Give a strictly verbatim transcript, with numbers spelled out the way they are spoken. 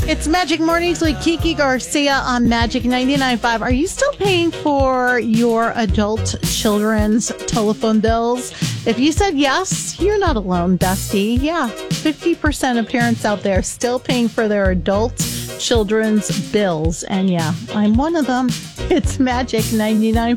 It's Magic Mornings with Kiki Garcia on Magic ninety-nine point five. Are you still paying for your adult children's telephone bills? If you said yes, you're not alone, bestie. Yeah, fifty percent of parents out there still paying for their adult children's bills. And yeah, I'm one of them. It's Magic ninety-nine